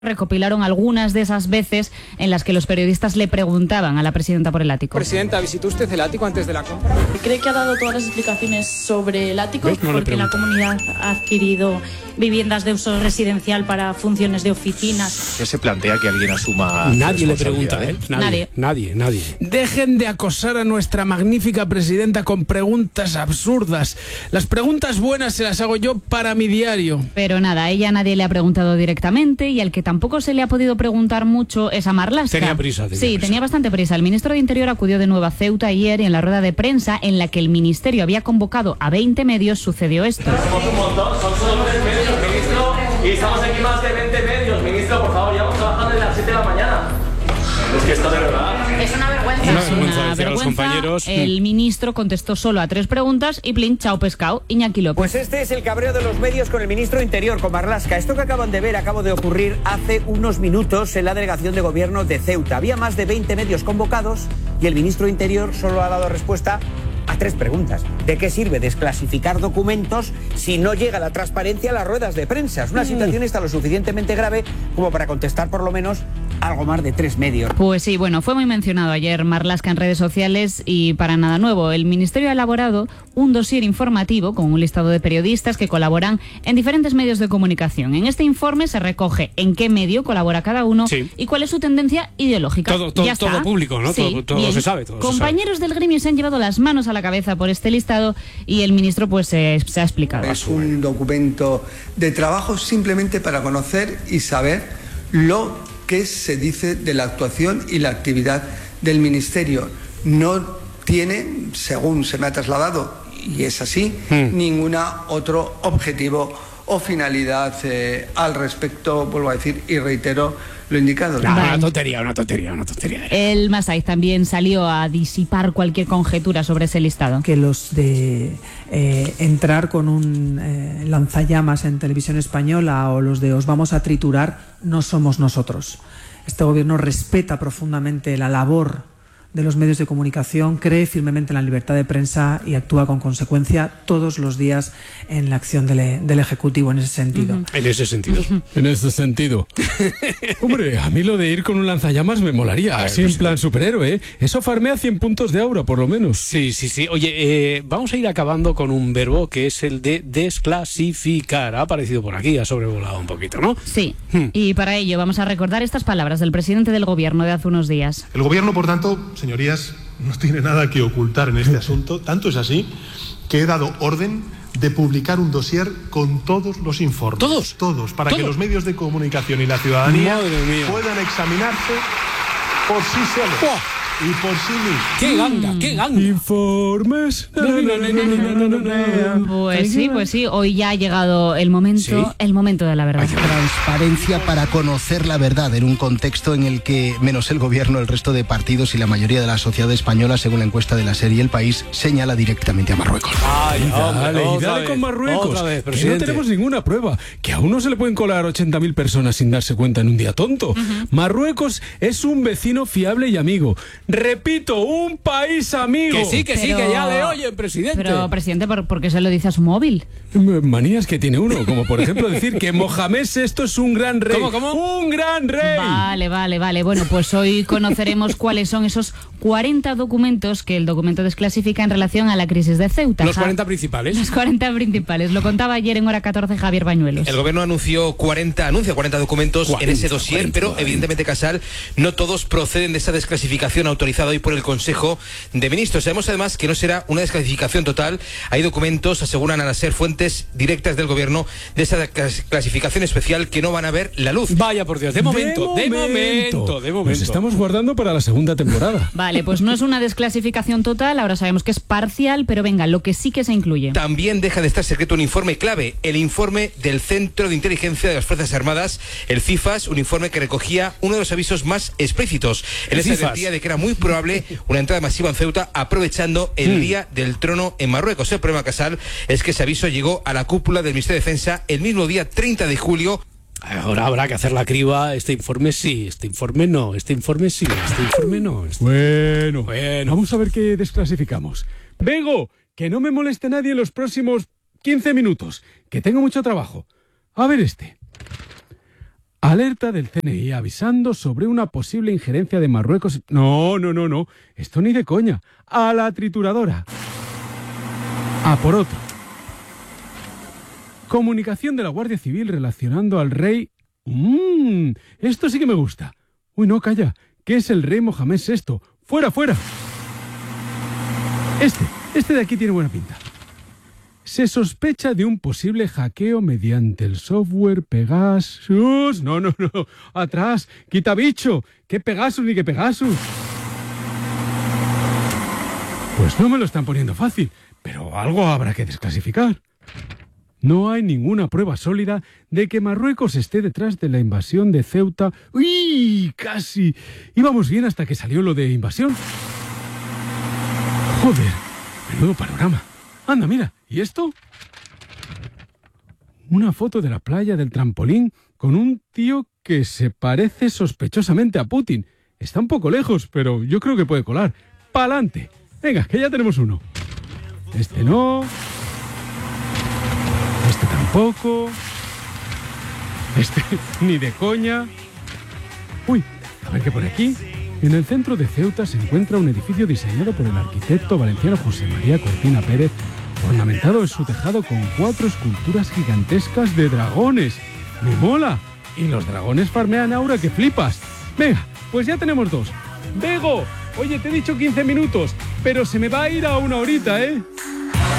recopilaron algunas de esas veces en las que los periodistas le preguntaban a la presidenta por el ático. Presidenta, ¿visitó usted el ático antes de la compra? ¿Cree que ha dado todas las explicaciones sobre el ático? Porque la comunidad ha adquirido viviendas de uso residencial para funciones de oficinas. ¿Qué se plantea que alguien asuma? Nadie le pregunta, ¿eh? Nadie. Dejen de acosar a nuestra magnífica presidenta con preguntas absurdas. Las preguntas buenas se las hago yo para mi diario. Pero nada, a ella nadie le ha preguntado directamente y al que tampoco se le ha podido preguntar mucho es a Marlaska. Tenía prisa. Tenía bastante prisa. El ministro de Interior acudió de nuevo a Ceuta ayer y en la rueda de prensa en la que el ministerio había convocado a 20 medios sucedió esto. Somos un montón, son solo 3 medios, ministro, y estamos aquí más de 20 medios. Ministro, por favor, llevamos trabajando desde las 7 de la mañana. Es que esto de verdad... Es una vergüenza. Decía los compañeros. El ministro contestó solo a 3 preguntas y plin, chao pescado, Iñaki López. Pues este es el cabreo de los medios con el ministro de Interior, con Marlaska. Esto que acaban de ver acaba de ocurrir hace unos minutos en la delegación de gobierno de Ceuta. Había más de 20 medios convocados y el ministro de Interior solo ha dado respuesta a 3 preguntas. ¿De qué sirve desclasificar documentos si no llega la transparencia a las ruedas de prensa? Es una situación esta lo suficientemente grave como para contestar por lo menos algo más de 3 medios. Pues sí, bueno, fue muy mencionado ayer Marlaska en redes sociales y para nada nuevo. El ministerio ha elaborado un dossier informativo con un listado de periodistas que colaboran en diferentes medios de comunicación. En este informe se recoge en qué medio colabora cada uno y cuál es su tendencia ideológica. Todo público, ¿no? Sí, todo se sabe. Compañeros del gremio se han llevado las manos a la cabeza por este listado y el ministro pues se ha explicado. Es un documento de trabajo simplemente para conocer y saber lo que se dice de la actuación y la actividad del ministerio. No tiene, según se me ha trasladado, y es así, ningún otro objetivo o finalidad al respecto, vuelvo a decir y reitero lo indicado. Una tontería. El Masaiz también salió a disipar cualquier conjetura sobre ese listado. Que los de entrar con un lanzallamas en televisión española o los de os vamos a triturar no somos nosotros. Este gobierno respeta profundamente la labor de los medios de comunicación, cree firmemente en la libertad de prensa y actúa con consecuencia todos los días en la acción del Ejecutivo en ese sentido. En ese sentido. Hombre, a mí lo de ir con un lanzallamas me molaría, así en plan superhéroe, Eso farmea 100 puntos de aura, por lo menos. Sí. Oye, vamos a ir acabando con un verbo que es el de desclasificar. Ha aparecido por aquí, ha sobrevolado un poquito, ¿no? Sí, y para ello vamos a recordar estas palabras del presidente del gobierno de hace unos días. El gobierno, por tanto, señorías, no tiene nada que ocultar en este asunto. Tanto es así que he dado orden de publicar un dossier con todos los informes. Todos, para que los medios de comunicación y la ciudadanía puedan examinarse por sí solos. Y por sí mismos. ¡Qué ganga! Informes. Pues sí, hoy ya ha llegado el momento de la verdad. Transparencia para conocer la verdad en un contexto en el que, menos el gobierno, el resto de partidos y la mayoría de la sociedad española, según la encuesta de la serie El País, señala directamente a Marruecos. Dale con Marruecos, que no tenemos ninguna prueba, que a uno se le pueden colar 80.000 personas sin darse cuenta en un día tonto. Marruecos es un vecino fiable y amigo. Repito, un país amigo. Que ya le oyen, presidente. Pero, presidente, ¿por qué se lo dice a su móvil? Manías que tiene uno, como por ejemplo decir que Mohamed VI es un gran rey. ¿Cómo? ¡Un gran rey! Vale. Bueno, pues hoy conoceremos cuáles son esos 40 documentos que el documento desclasifica en relación a la crisis de Ceuta. Los 40 principales. Los 40 principales. Lo contaba ayer en Hora 14 Javier Bañuelos. El gobierno anuncia 40 documentos en ese dossier, pero evidentemente, Casal, no todos proceden de esa desclasificación autorizada hoy por el Consejo de Ministros. Sabemos además que no será una desclasificación total. Hay documentos, aseguran a ser fuentes directas del gobierno, de esa clasificación especial que no van a ver la luz. Vaya por Dios, de momento. Nos estamos guardando para la segunda temporada. Vale, pues no es una desclasificación total, ahora sabemos que es parcial, pero venga, lo que sí que se incluye. También deja de estar secreto un informe clave, el informe del Centro de Inteligencia de las Fuerzas Armadas, el CIFAS, un informe que recogía uno de los avisos más explícitos. Él advertía de que era muy probable una entrada masiva en Ceuta aprovechando el Día del Trono en Marruecos. El problema, Casal, es que ese aviso llegó a la cúpula del Ministerio de Defensa el mismo día 30 de julio. Ahora habrá que hacer la criba. Este informe sí, este informe no, este informe sí, este informe no. Bueno, vamos a ver qué desclasificamos. Vengo, que no me moleste nadie en los próximos 15 minutos, que tengo mucho trabajo. A ver este. Alerta del CNI avisando sobre una posible injerencia de Marruecos. No. Esto ni de coña. A la trituradora. A por otro. Comunicación de la Guardia Civil relacionando al rey... Esto sí que me gusta. Uy, no, calla. ¿Qué es el rey Mohamed VI? ¡Fuera! Este de aquí tiene buena pinta. Se sospecha de un posible hackeo mediante el software Pegasus. No. Atrás. Quita bicho. ¿Qué Pegasus ni qué Pegasus? Pues no me lo están poniendo fácil, pero algo habrá que desclasificar. No hay ninguna prueba sólida de que Marruecos esté detrás de la invasión de Ceuta. ¡Uy! Casi. Íbamos bien hasta que salió lo de invasión. Joder, menudo panorama. Anda, mira, ¿y esto? Una foto de la playa del trampolín con un tío que se parece sospechosamente a Putin. Está un poco lejos, pero yo creo que puede colar. ¡Pa'lante! Venga, que ya tenemos uno. Este no. Este tampoco. Este ni de coña. Uy, a ver qué por aquí. En el centro de Ceuta se encuentra un edificio diseñado por el arquitecto valenciano José María Cortina Pérez, ornamentado en su tejado con 4 esculturas gigantescas de dragones. ¡Me mola! Y los dragones farmean aura que flipas. Venga, pues ya tenemos 2. ¡Bego! Oye, te he dicho 15 minutos, pero se me va a ir a 1 horita, ¿eh?